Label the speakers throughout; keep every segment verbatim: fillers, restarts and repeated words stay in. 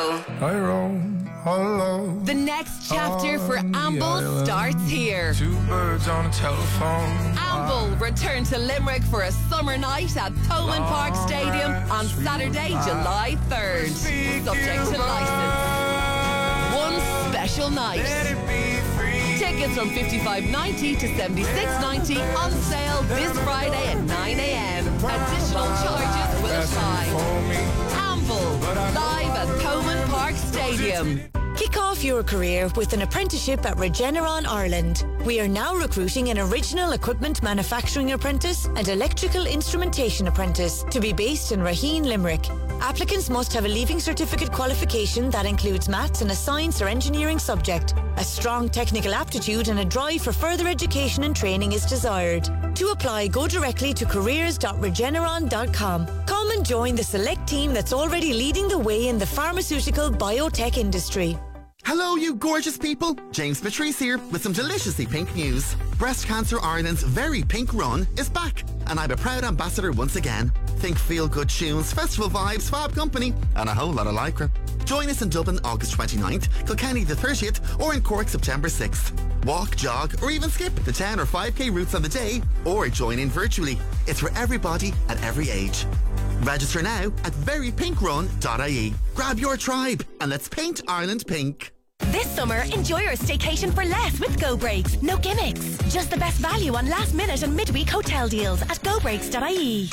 Speaker 1: Amble.
Speaker 2: I roam alone.
Speaker 3: The next chapter for Amble starts here.
Speaker 2: Two birds on a telephone.
Speaker 3: Amble return to Limerick for a summer night at Thomond Park Stadium on Saturday, July third. Subject to licence. One special night. Tickets from fifty-five ninety to seventy-six ninety on sale this Friday at nine a.m. Additional charges will apply. Amble, live at Thomond Park Stadium.
Speaker 4: Kick off your career with an apprenticeship at Regeneron Ireland. We are now recruiting an original equipment manufacturing apprentice and electrical instrumentation apprentice to be based in Raheen, Limerick. Applicants must have a leaving certificate qualification that includes maths and a science or engineering subject. A strong technical aptitude and a drive for further education and training is desired. To apply, go directly to careers dot regeneron dot com. Come and join the select team that's already leading the way in the pharmaceutical biotech industry.
Speaker 5: Hello, you gorgeous people. James Patrice here with some deliciously pink news. Breast Cancer Ireland's very pink run is back, and I'm a proud ambassador once again. Think feel-good tunes, festival vibes, fab company, and a whole lot of lycra. Join us in Dublin August twenty-ninth, Kilkenny the thirtieth, or in Cork September sixth. Walk, jog, or even skip the ten or five K routes on the day, or join in virtually. It's for everybody at every age. Register now at very pink run dot I E. Grab your tribe and let's paint Ireland pink.
Speaker 6: This summer, enjoy your staycation for less with Go Breaks. No gimmicks. Just the best value on last minute and midweek hotel deals at go breaks dot I E.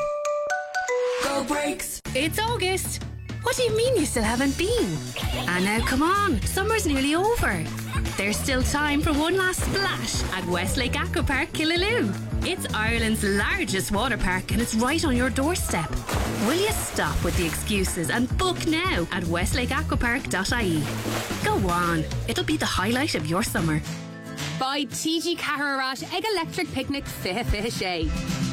Speaker 1: Go Breaks.
Speaker 7: It's August. What do you mean you still haven't been? And now come on, summer's nearly over. There's still time for one last splash at Westlake Aquapark, Killaloe. It's Ireland's largest water park and it's right on your doorstep. Will you stop with the excuses and book now at westlake aquapark dot I E? Go on, it'll be the highlight of your summer.
Speaker 8: By T G Caharat Egg Electric Picnic Fihe Fihe Shay.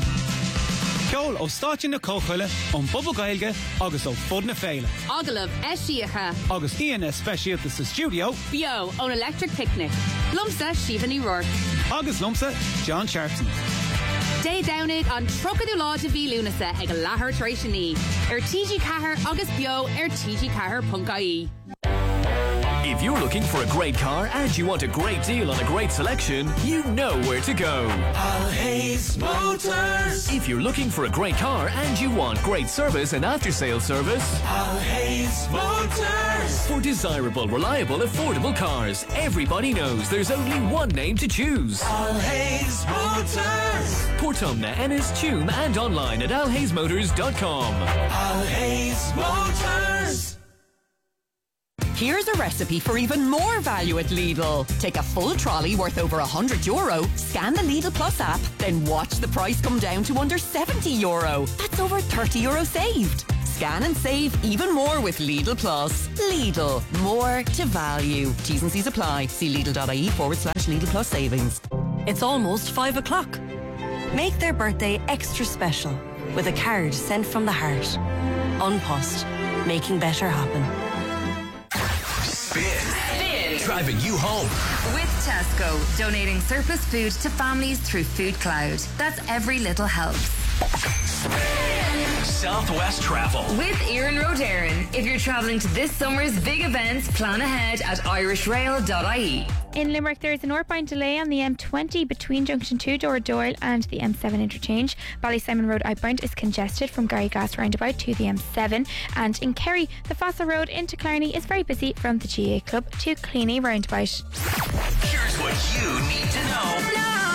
Speaker 9: Ceol ó stáit na cóchuile an Bubba Gailge agus ó fud na féile.
Speaker 8: Agalah Eshiacha.
Speaker 9: Agus Ian Especialta sa studio.
Speaker 8: Bio on Electric Picnic. Lumsa Shivani Rourke.
Speaker 9: Agus Lumsa John Sharpson.
Speaker 8: Day Downig on Trocadú Láide Bhí Lunasa ag Lahar Trashani. Er T G Cahar Agus Bio er T G Cahar Punk I E.
Speaker 10: If you're looking for a great car and you want a great deal on a great selection, you know where to go.
Speaker 11: Alhays Motors.
Speaker 10: If you're looking for a great car and you want great service and after-sales service,
Speaker 11: Alhays Motors.
Speaker 10: For desirable, reliable, affordable cars, everybody knows there's only one name to choose.
Speaker 11: Alhays Motors.
Speaker 10: Portumna, Ennis, Tuam and online at alhays motors dot com.
Speaker 11: Alhays Motors.
Speaker 3: Here's a recipe for even more value at Lidl. Take a full trolley worth over one hundred euro, scan the Lidl Plus app, then watch the price come down to under seventy euro. That's over thirty euro saved. Scan and save even more with Lidl Plus. Lidl, more to value. T's and C's apply. See lidl.ie forward slash Lidl Plus savings.
Speaker 12: It's almost five o'clock. Make their birthday extra special with a card sent from the heart. Unpost, making better happen.
Speaker 1: Spin. Spin.
Speaker 10: Driving you home.
Speaker 1: With Tesco, donating surplus food to families through Food Cloud. That's every little helps.
Speaker 10: Southwest Travel.
Speaker 1: With Ian Rodarin. If you're travelling to this summer's big events, plan ahead at irish rail dot I E.
Speaker 13: In Limerick, there is a northbound delay on the M twenty between Junction two Doyle and the M seven interchange. Ballysimon Road outbound is congested from Garrygas roundabout to the M seven. And in Kerry, the Fossa Road into Clarny is very busy from the G A Club to Cleany roundabout.
Speaker 10: Here's what you need to know.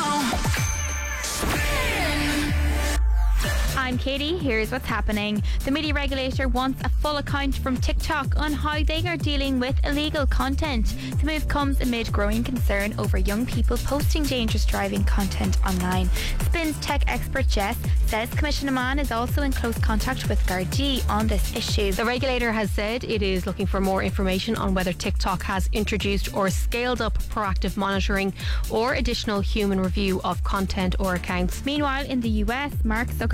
Speaker 13: I'm Katie, here's what's happening. The media regulator wants a full account from TikTok on how they are dealing with illegal content. The move comes amid growing concern over young people posting dangerous driving content online. Spin's tech expert Jess says Commissioner Mann is also in close contact with Gardaí on this issue.
Speaker 14: The regulator has said it is looking for more information on whether TikTok has introduced or scaled up proactive monitoring or additional human review of content or accounts.
Speaker 13: Meanwhile, in the U S, Mark Zuckerberg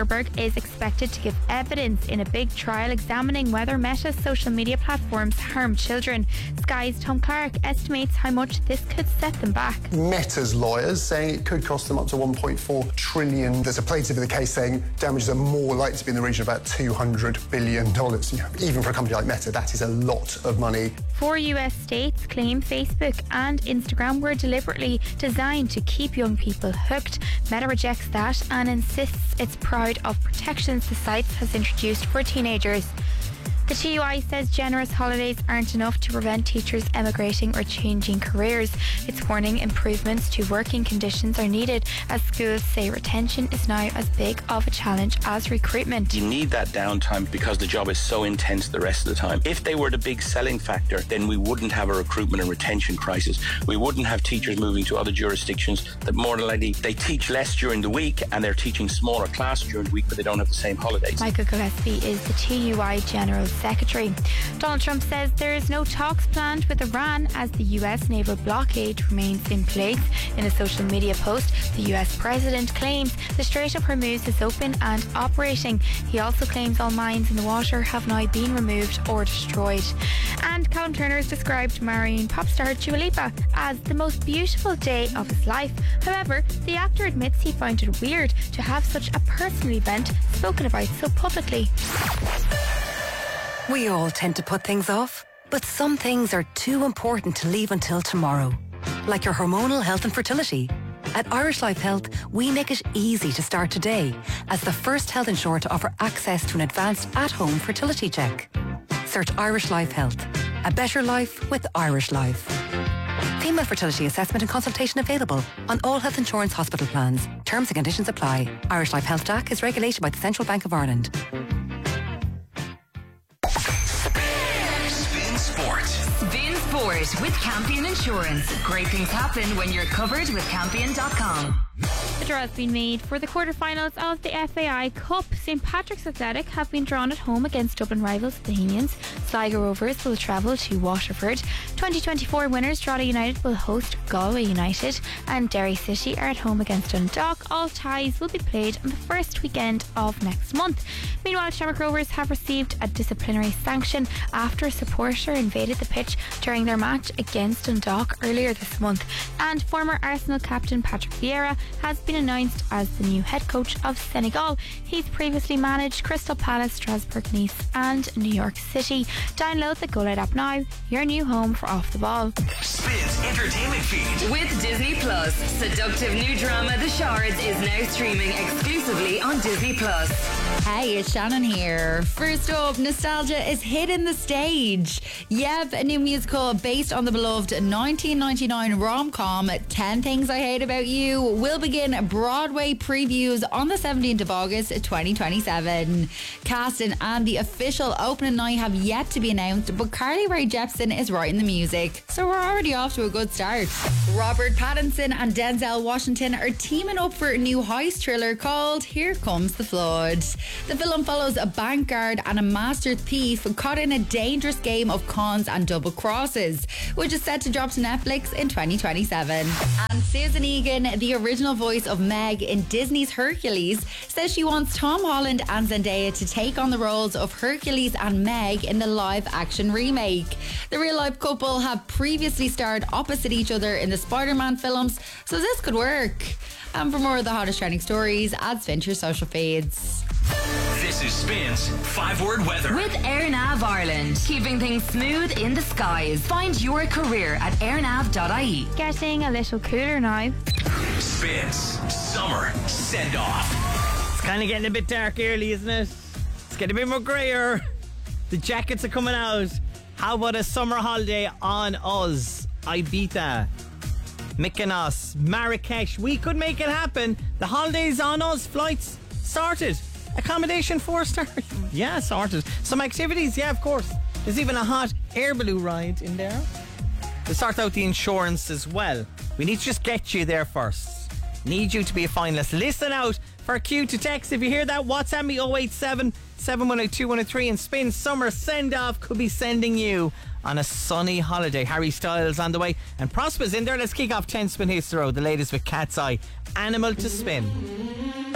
Speaker 13: is expected to give evidence in a big trial examining whether Meta's social media platforms harm children. Sky's Tom Clark estimates how much this could set them back.
Speaker 15: Meta's lawyers saying it could cost them up to one point four trillion dollars. There's a plaintiff in the case saying damages are more likely to be in the region of about two hundred billion dollars. You know, even for a company like Meta, that is a lot of money.
Speaker 13: Four U S states claim Facebook and Instagram were deliberately designed to keep young people hooked. Meta rejects that and insists it's proud of protections the site has introduced for teenagers. The T U I says generous holidays aren't enough to prevent teachers emigrating or changing careers. It's warning improvements to working conditions are needed as schools say retention is now as big of a challenge as recruitment.
Speaker 16: You need that downtime because the job is so intense the rest of the time. If they were the big selling factor, then we wouldn't have a recruitment and retention crisis. We wouldn't have teachers moving to other jurisdictions that more than likely they teach less during the week and they're teaching smaller classes during the week, but they don't have the same holidays.
Speaker 13: Michael Gillespie is the T U I General Secretary. Donald Trump says there is no talks planned with Iran as the U S naval blockade remains in place. In a social media post, the U S President claims the Strait of Hormuz is open and operating. He also claims all mines in the water have now been removed or destroyed. And Callum Turner has described marrying pop star Dua Lipa as the most beautiful day of his life. However, the actor admits he found it weird to have such a personal event spoken about so publicly.
Speaker 17: We all tend to put things off, but some things are too important to leave until tomorrow. Like your hormonal health and fertility. At Irish Life Health, we make it easy to start today as the first health insurer to offer access to an advanced at-home fertility check. Search Irish Life Health. A better life with Irish Life. Female fertility assessment and consultation available on all health insurance hospital plans. Terms and conditions apply. Irish Life Health D A C is regulated by the Central Bank of Ireland.
Speaker 1: Sport. Spin Sport with Campion Insurance. Great things happen when you're covered with Campion dot com.
Speaker 13: The draw has been made for the quarterfinals of the F A I Cup. St Patrick's Athletic have been drawn at home against Dublin rivals the Fenians. Sligo Rovers will travel to Waterford. twenty twenty-four winners Drogheda United will host Galway United, and Derry City are at home against Dundalk. All ties will be played on the first weekend of next month. Meanwhile, Shamrock Rovers have received a disciplinary sanction after a supporter invaded the pitch during their match against Dundalk earlier this month. And former Arsenal captain Patrick Vieira has been announced as the new head coach of Senegal. He's previously managed Crystal Palace, Strasbourg, Nice and New York City. Download the Go Loud app now, your new home for Off the Ball.
Speaker 11: Spins Entertainment Feed.
Speaker 1: With Disney Plus, seductive new drama The Shards is now streaming exclusively on Disney Plus.
Speaker 18: Hey, it's Shannon here. First up, nostalgia is hitting the stage. Yep, a new musical based on the beloved nineteen ninety-nine rom-com ten Things I Hate About You will begin Broadway previews on the seventeenth of August twenty twenty-seven. Casting and the official opening night have yet to be announced, but Carly Rae Jepsen is writing the music, so we're already off to a good start. Robert Pattinson and Denzel Washington are teaming up for a new heist thriller called Here Comes the Flood. The film follows a bank guard and a master thief caught in a dangerous game of cons and double crosses, which is set to drop to Netflix in twenty twenty-seven. And Susan Egan, the original voice of Meg in Disney's Hercules, says she wants Tom Holland and Zendaya to take on the roles of Hercules and Meg in the live-action remake. The real-life couple have previously starred opposite each other in the Spider-Man films, so this could work. And for more of the hottest trending stories, add Spin to your social feeds.
Speaker 11: This is Spin's five-word weather.
Speaker 1: With AirNav Ireland, keeping things smooth in the skies. Find your career at airnav dot I E.
Speaker 13: Getting a little cooler now.
Speaker 11: Spin's summer send-off.
Speaker 19: It's kind of getting a bit dark early, isn't it? It's getting a bit more grayer. The jackets are coming out. How about a summer holiday on us? Ibiza, Mykonos, Marrakesh. We could make it happen. The holidays on us. Flights sorted. Accommodation four star. Yeah, sorted. Some activities, yeah, of course. There's even a hot air balloon ride in there. To sort out the insurance as well. We need to just get you there first. Need you to be a finalist. Listen out for a cue to text. If you hear that, WhatsApp me oh eight seven, seven one oh two one oh three, and Spin Summer Send Off could be sending you on a sunny holiday. Harry Styles on the way and Prosper's in there. Let's kick off ten Spin Hits the Road. The latest with Cat's Eye. Animal to Spin.